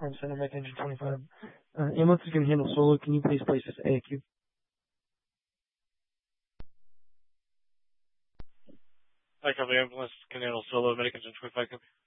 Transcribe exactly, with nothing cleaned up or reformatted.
Crime Center, Mech Engine twenty-five. Uh, ambulance is going to handle solo. Can you please place this A A Q? Hi, copy. Ambulance can handle solo. Medic Engine twenty-five, copy.